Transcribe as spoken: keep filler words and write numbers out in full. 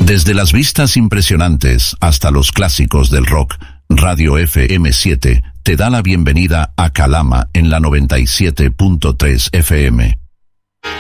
Desde las vistas impresionantes hasta los clásicos del rock, Radio F M siete te da la bienvenida a Calama en la noventa y siete punto tres F M.